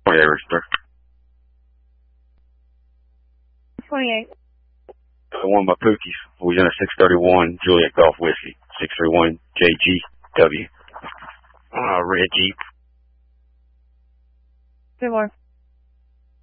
sir. 28. One of my Pookies, Louisiana 631, Juliet Golf Whiskey, 631 JGW. Red Jeep. 2 more.